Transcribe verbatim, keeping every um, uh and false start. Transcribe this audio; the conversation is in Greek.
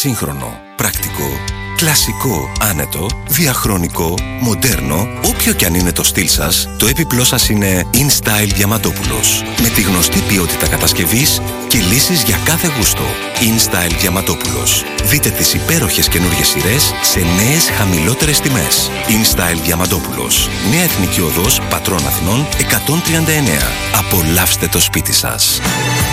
Σύγχρονο, πρακτικό, κλασικό, άνετο, διαχρονικό, μοντέρνο, όποιο κι αν είναι το στυλ σας, το έπιπλό σας είναι InStyle Διαματόπουλος. Με τη γνωστή ποιότητα κατασκευής και λύσεις για κάθε γούστο. InStyle Διαματόπουλος. Δείτε τις υπέροχες καινούργιες σειρές σε νέες χαμηλότερες τιμές. InStyle Διαματόπουλος. Νέα Εθνική Οδός, Πατρών Αθηνών εκατόν τριάντα εννέα. Απολαύστε το σπίτι σας.